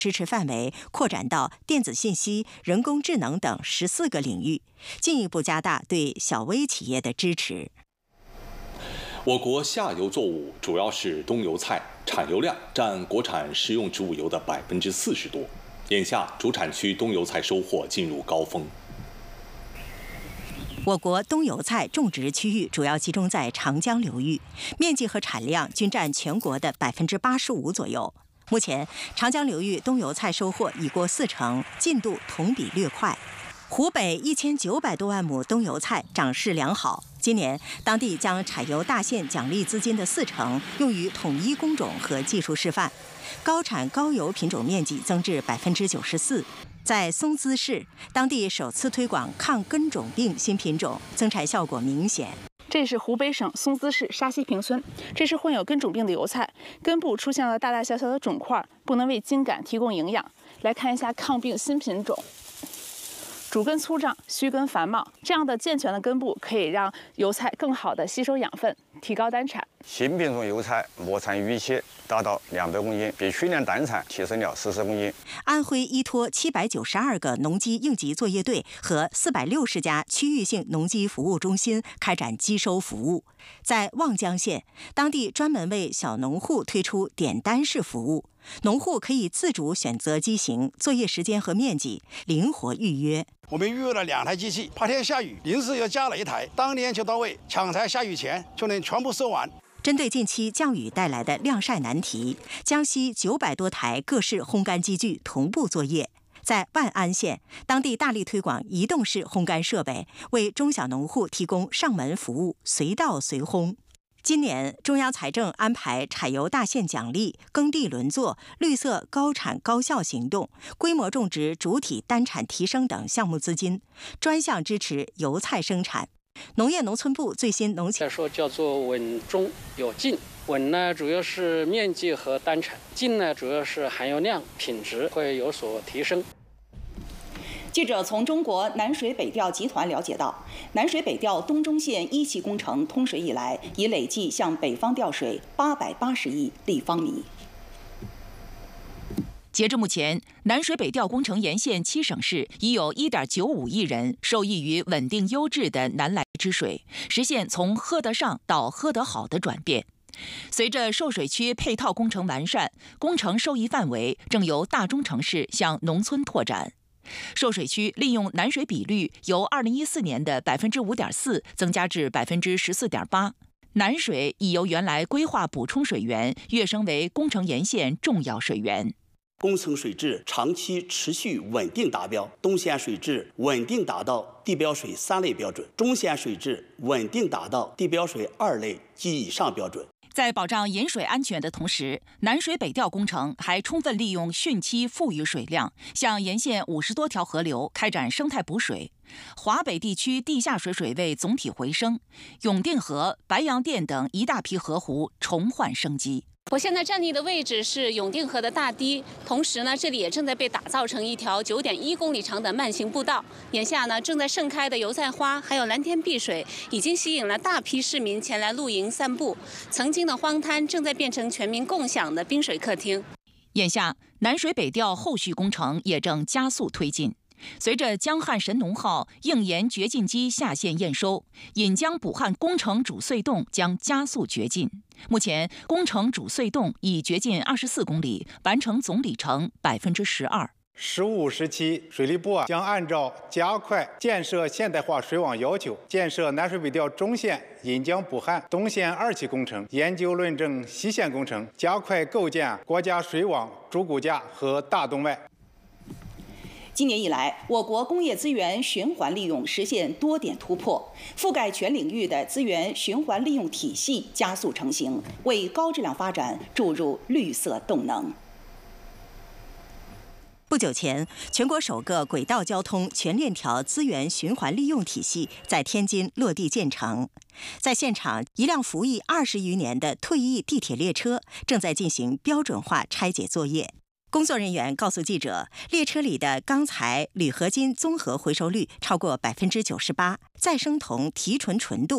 支持范围扩展到电子信息、人工智能等14个领域，进一步加大对小微企业的支持。 我国下游作物主要是冬油菜，产油量占国产食用植物油的40%多。眼下，主产区冬油菜收获进入高峰。 我国冬油菜种植区域主要集中在长江流域，面积和产量均占全国的85%左右。目前，长江流域冬油菜收获已过40%，进度同比略快。湖北1900多万亩冬油菜长势良好。今年，当地将产油大县奖励资金的40%用于统一工种和技术示范，高产高油品种面积增至94%。在松滋市，当地首次推广抗根种病新品种，增产效果明显。 这是湖北省松滋市沙溪坪村，这是患有根种病的油菜，根部出现了大大小小的肿块，不能为茎秆提供营养。来看一下抗病新品种。主根粗壮，须根繁茂，这样的健全的根部可以让油菜更好地吸收养分，提高单产。 新品种油菜亩产预期达到200公斤，比去年单产提升了40公斤。 安徽依托792个农机应急作业队和460家区域性农机服务中心开展机收服务。在望江县，当地专门为小农户推出点单式服务，农户可以自主选择机型、作业时间和面积，灵活预约。 我们预约了2台机器，怕天下雨，临时又加了1台，当天就到位，抢在下雨前就能全部收完。 针对近期降雨带来的晾晒难题，江西900多台各式烘干机具同步作业。在万安县，当地大力推广移动式烘干设备，为中小农户提供上门服务，随到随烘。今年，中央财政安排产油大县奖励、耕地轮作、绿色高产高效行动、规模种植主体单产提升等项目资金，专项支持油菜生产。农业农村部最新农来说叫做稳中有进，稳呢主要是面积和单产，进呢主要是含油量、品质会有所提升。 记者从中国南水北调集团了解到，南水北调东中线1期工程通水以来，已累计向北方调水880亿立方米。 截至目前，南水北调工程沿线7省市已有1.95亿人受益于稳定优质的南来之水，实现从喝得上到喝得好的转变。随着受水区配套工程完善，工程受益范围正由大中城市向农村拓展。受水区利用南水比率由2014年的5.4%增加至14.8%，南水已由原来规划补充水源跃升为工程沿线重要水源。 工程水质长期持续稳定达标，东线水质稳定达到地标水3类标准，中线水质稳定达到地标水2类及以上标准。 在保障饮水安全的同时，南水北调工程还充分利用汛期富裕水量，向沿线50多条河流开展生态补水。华北地区地下水水位总体回升，永定河、白洋淀等一大批河湖重焕生机。 我现在站立的位置是永定河的大堤，同时呢，这里也正在被打造成一条9.1公里长的慢行步道。眼下呢，正在盛开的油菜花还有蓝天碧水，已经吸引了大批市民前来露营散步。曾经的荒滩正在变成全民共享的滨水客厅。 眼下，南水北调后续工程也正加速推进。随着江汉神农号硬盐掘进机下线验收，引江补汉工程主隧洞将加速掘进。目前，工程主隧洞已掘进24公里，完成总里程12%。 15、17水利部将按照加快建设现代化水网要求，建设南水北调中线引江补汉、东线2期工程，研究论证西线工程，加快构建国家水网主骨架和大动脉。 今年以来，我国工业资源循环利用实现多点突破，覆盖全领域的资源循环利用体系加速成型，为高质量发展注入绿色动能。 不久前，全国首个轨道交通全链条资源循环利用体系在天津落地建成。在现场，一辆服役20余年的退役地铁列车正在进行标准化拆解作业。工作人员告诉记者，列车里的钢材、铝合金综合回收率超过98%，再生铜提纯纯度